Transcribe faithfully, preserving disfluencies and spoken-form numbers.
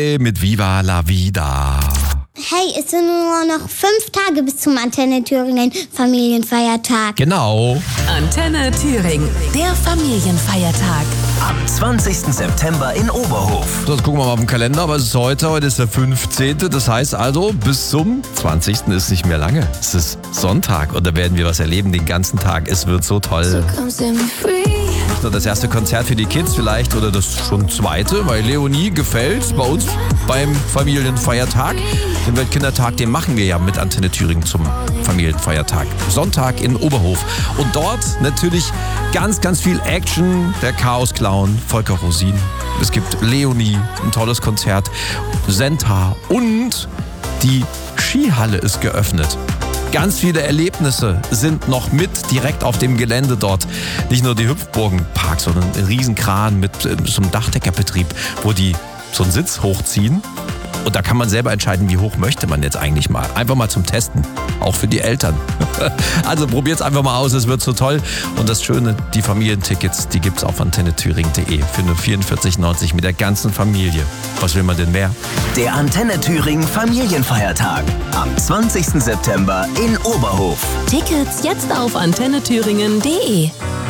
mit Viva la Vida. Hey, es sind nur noch fünf Tage bis zum Antenne Thüringen Familienfeiertag. Genau. Antenne Thüringen, der Familienfeiertag. Am zwanzigsten September in Oberhof. So, jetzt gucken wir mal auf den Kalender, aber es ist heute, heute ist der fünfzehnte Das heißt also, bis zum zwanzigsten ist nicht mehr lange. Es ist Sonntag und da werden wir was erleben den ganzen Tag. Es wird so toll. Nicht nur das erste Konzert für die Kids vielleicht oder das schon zweite, weil Leonie gefällt bei uns beim Familienfeiertag. Den Weltkindertag, den machen wir ja mit Antenne Thüringen zum Familienfeiertag. Sonntag in Oberhof. Und dort natürlich ganz, ganz viel Action. Der Chaos-Clown Volker Rosin. Es gibt Leonie, ein tolles Konzert. Senta und die Skihalle ist geöffnet. Ganz viele Erlebnisse sind noch mit direkt auf dem Gelände dort. Nicht nur die Hüpfburgenpark, sondern ein Riesenkran mit äh, so einem Dachdeckerbetrieb, wo die so einen Sitz hochziehen. Und da kann man selber entscheiden, wie hoch möchte man jetzt eigentlich mal. Einfach mal zum Testen, auch für die Eltern. Also probiert's einfach mal aus, es wird so toll. Und das Schöne, die Familientickets, die gibt's auf antenne thüringen punkt de für nur vierundvierzig neunzig mit der ganzen Familie. Was will man denn mehr? Der Antenne Thüringen Familienfeiertag am zwanzigsten September in Oberhof. Tickets jetzt auf antenne thüringen punkt de.